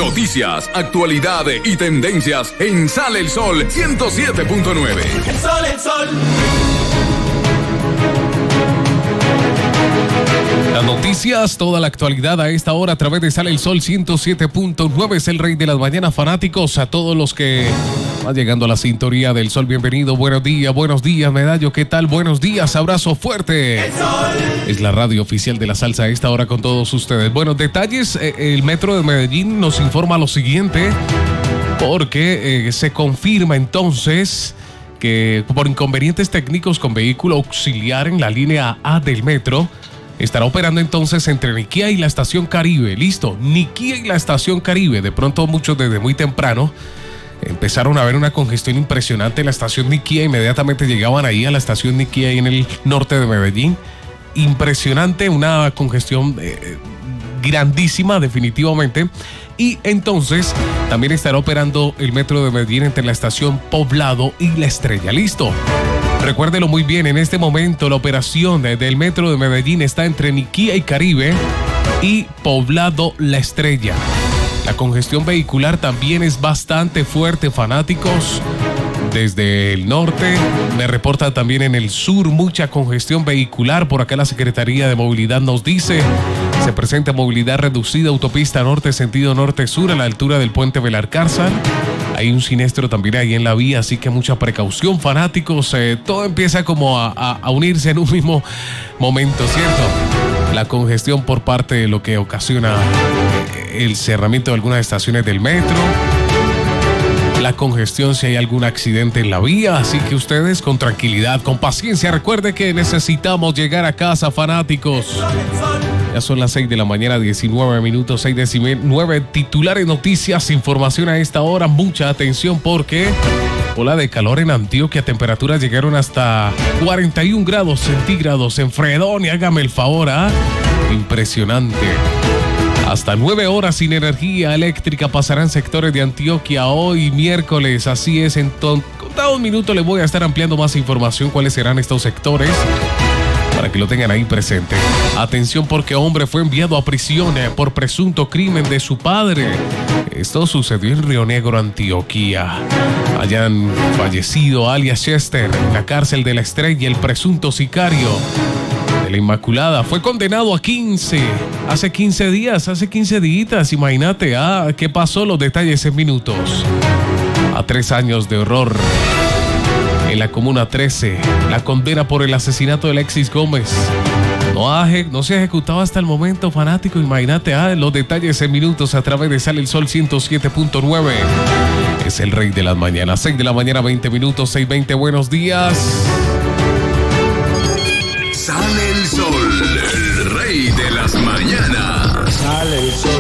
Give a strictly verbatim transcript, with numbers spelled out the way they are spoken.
Noticias, actualidad y tendencias en Sale el Sol ciento siete punto nueve. El sol, el sol. Las noticias, toda la actualidad a esta hora a través de Sale el Sol ciento siete punto nueve. Es el rey de las mañanas, fanáticos. A todos los que van llegando a la sintonía del Sol, bienvenido. Buenos días, buenos días, Medallo. ¿Qué tal? Buenos días, abrazo fuerte. El sol. Es la radio oficial de la salsa a esta hora con todos ustedes. Buenos detalles. Eh, el Metro de Medellín nos informa lo siguiente, porque eh, se confirma entonces que por inconvenientes técnicos con vehículo auxiliar en la línea A del metro, estará operando entonces entre Niquía y la Estación Caribe. Listo, Niquía y la Estación Caribe. De pronto muchos desde muy temprano empezaron a ver una congestión impresionante en la Estación Niquía. Inmediatamente llegaban ahí a la Estación Niquía, ahí en el norte de Medellín. Impresionante, una congestión eh, grandísima definitivamente. Y entonces también estará operando el Metro de Medellín entre la Estación Poblado y La Estrella. Listo. Recuérdelo muy bien, en este momento la operación del Metro de Medellín está entre Niquía y Caribe y Poblado La Estrella. La congestión vehicular también es bastante fuerte, fanáticos. Desde el norte, me reporta también en el sur mucha congestión vehicular. Por acá la Secretaría de Movilidad nos dice, se presenta movilidad reducida, autopista norte, sentido norte-sur a la altura del puente Belalcázar. Hay un siniestro también ahí en la vía, así que mucha precaución, fanáticos. Eh, todo empieza como a, a, a unirse en un mismo momento, ¿cierto? La congestión por parte de lo que ocasiona el cerramiento de algunas estaciones del metro. La congestión si hay algún accidente en la vía, así que ustedes con tranquilidad, con paciencia. Recuerde que necesitamos llegar a casa, fanáticos. Ya son las seis de la mañana, diecinueve minutos, seis diecinueve, titulares, noticias, información a esta hora. Mucha atención porque ola de calor en Antioquia, temperaturas llegaron hasta cuarenta y un grados centígrados en Fredonia, hágame el favor, ¿ah? Impresionante. Hasta nueve horas sin energía eléctrica pasarán sectores de Antioquia hoy miércoles. Así es, en contados minutos les voy a estar ampliando más información cuáles serán estos sectores para que lo tengan ahí presente. Atención porque hombre fue enviado a prisión por presunto crimen de su padre. Esto sucedió en Río Negro, Antioquia. Hayan fallecido alias Chester en la cárcel de La Estrella, el presunto sicario de la Inmaculada. Fue condenado a quince, hace quince días, hace quince días, imagínate, ah, ¿qué pasó? Los detalles en minutos. A tres años de horror en la Comuna trece, la condena por el asesinato de Alexis Gómez no, ha, no se ha ejecutado hasta el momento, fanático, imagínate, ah, los detalles en minutos a través de Sale el Sol ciento siete punto nueve. Es el rey de las mañanas, seis de la mañana, veinte minutos, seis veinte, buenos días. Sale el Sol, el rey de las mañanas. Sale el sol.